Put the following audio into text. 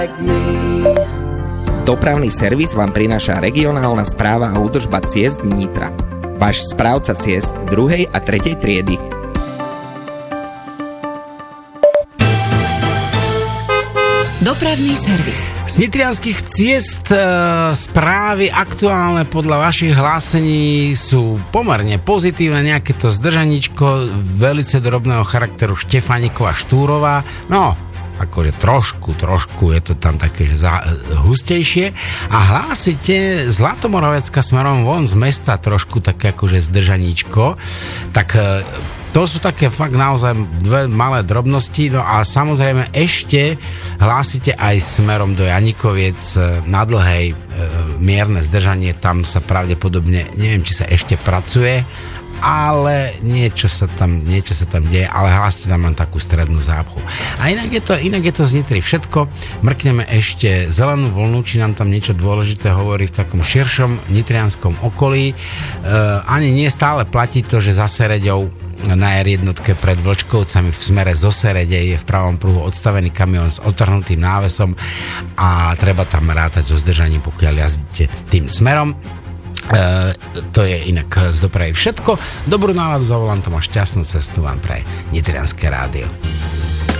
Dopravný servis vám prináša regionálna správa a údržba ciest Nitra. Váš správca ciest 2. a 3. triedy. Dopravný servis. Z nitrianskych ciest správy aktuálne podľa vašich hlásení sú pomerne pozitívne. Nejaké to zdržaničko velice drobného charakteru Štefanikova Štúrová. No, akože trošku je to tam také, že hustejšie. A hlásite Zlatomoravecka smerom von z mesta trošku také akože zdržaníčko. Tak to sú také fakt naozaj dve malé drobnosti. No a samozrejme ešte hlásite aj smerom do Janikoviec na Dlhej mierne zdržanie. Tam sa pravdepodobne, neviem, či sa ešte pracuje, ale niečo sa tam deje, ale hlásite tam len takú strednú zápchu. A inak je to z Nitry všetko. Mrkneme ešte zelenú vlnu, či nám tam niečo dôležité hovorí v takom širšom nitrianskom okolí. Ani nie stále platí to, že za Sereďou na R1 pred Vlčkovcami v smere zo Serede je v pravom pruhu odstavený kamión s otrhnutým návesom a treba tam rátať so zdržaním, pokiaľ jazdíte tým smerom. To je inak z dopravy všetko. Dobrú náladu za volantom a šťastnú cestu vám praje Nitrianske rádio.